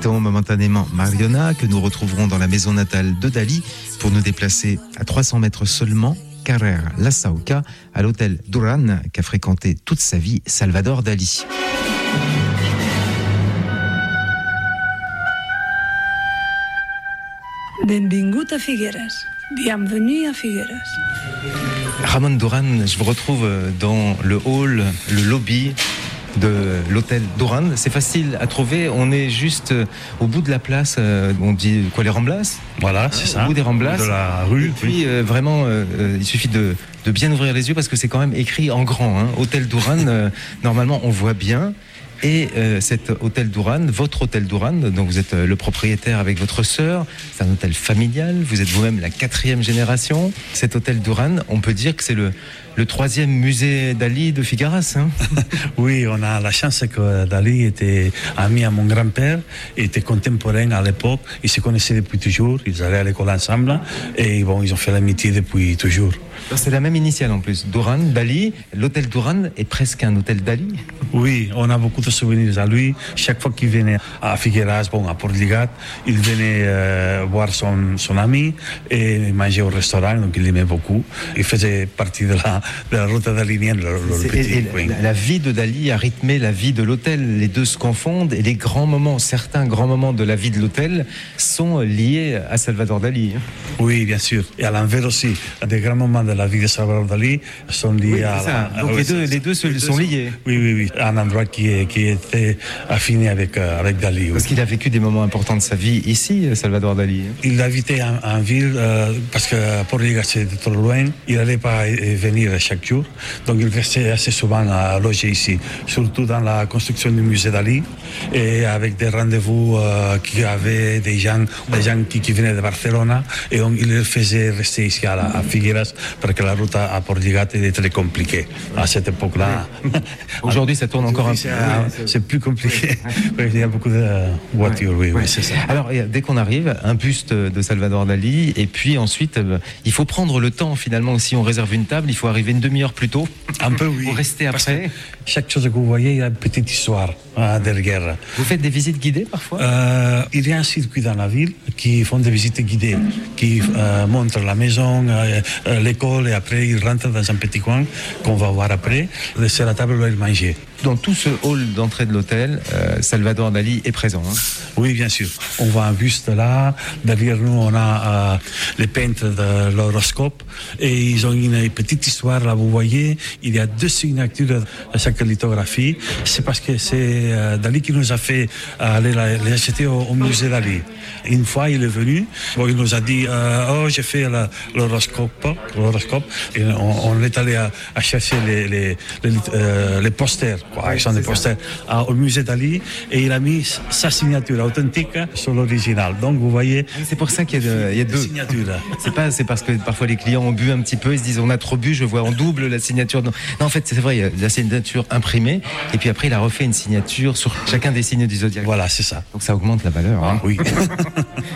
quittons momentanément Mariona, que nous retrouverons dans la maison natale de Dali, pour nous déplacer à 300 mètres seulement, Carrer La Sauca, à l'hôtel Duran, qu'a fréquenté toute sa vie Salvador Dali. Benvingut a Figueres. Bienvenue à Figueres. Ramon Duran, je vous retrouve dans le hall, le lobby de l'hôtel Duran. C'est facile à trouver, on est juste au bout de la place, on dit quoi, les Ramblas ? Voilà, c'est ça. Au bout des Ramblas. De la rue. Et puis vraiment, il suffit de bien ouvrir les yeux parce que c'est quand même écrit en grand. Hein. Hôtel Duran, normalement on voit bien. Et cet hôtel Duran, votre hôtel Duran, dont vous êtes le propriétaire avec votre sœur, c'est un hôtel familial, vous êtes vous-même la 4e génération. Cet hôtel Duran, on peut dire que c'est le 3e musée Dali de Figueras. Hein. Oui, on a la chance que Dali était ami à mon grand-père, était contemporain à l'époque, ils se connaissaient depuis toujours, ils allaient à l'école ensemble, et bon, ils ont fait l'amitié depuis toujours. C'est la même initiale en plus, Duran, Dali. L'hôtel Duran est presque un hôtel Dali. Oui, on a beaucoup de souvenirs à lui. Chaque fois qu'il venait à Figueras, à Portligat, il venait voir son ami et manger au restaurant, donc il l'aimait beaucoup. Il faisait partie de la route dalinienne, le petit coin. La vie de Dali a rythmé la vie de l'hôtel. Les deux se confondent et les grands moments, certains grands moments de la vie de l'hôtel sont liés à Salvador Dali. Oui, bien sûr. Et à l'envers aussi. Des grands moments de la vie de Salvador Dali sont liés à ça. Donc les deux sont liés. Oui. Un endroit qui était affiné avec Dali. Oui. Parce qu'il a vécu des moments importants de sa vie ici, Salvador Dali. Il habitait en ville parce que pour Liga c'était trop loin. Il n'allait pas venir chaque jour. Donc il restait assez souvent logé ici, surtout dans la construction du musée Dali et avec des rendez-vous qu'il y avait des gens qui venaient de Barcelone et donc il les faisait rester ici à Figueras parce que la route à Portligat était très compliquée à cette époque-là. Aujourd'hui, ça tourne encore un peu. C'est plus compliqué. Il y a beaucoup de voitures, oui, c'est ça. Alors, dès qu'on arrive, un buste de Salvador Dali, et puis ensuite, il faut prendre le temps finalement. Si on réserve une table, il faut arriver une demi-heure plus tôt. Un peu, oui. Pour rester après. Chaque chose que vous voyez, il y a une petite histoire derrière. Vous faites des visites guidées parfois ? Il y a un circuit dans la ville qui font des visites guidées, qui montrent la maison, l'école, et après ils rentrent dans un petit coin qu'on va voir après. C'est la table où ils mangent. Dans tout ce hall d'entrée de l'hôtel, Salvador Dali est présent. Hein. Oui, bien sûr. On voit un buste là. Derrière nous, on a les peintres de l'horoscope. Et ils ont une petite histoire, là, vous voyez. Il y a 2 signatures à chaque lithographie. C'est parce que c'est Dali qui nous a fait aller les acheter au musée Dali. Une fois, il est venu. Bon, il nous a dit j'ai fait l'horoscope. Et on est allé à chercher les posters. Ils sont des posters au musée Dali et il a mis sa signature authentique sur l'original. Donc vous voyez, c'est pour ça qu'il y a 2 signatures. C'est parce que parfois les clients ont bu un petit peu, ils se disent on a trop bu, je vois en double la signature. Non, en fait c'est vrai, il y a la signature imprimée et puis après il a refait une signature sur chacun des signes du zodiaque. Voilà, c'est ça. Donc ça augmente la valeur. Hein. Oui.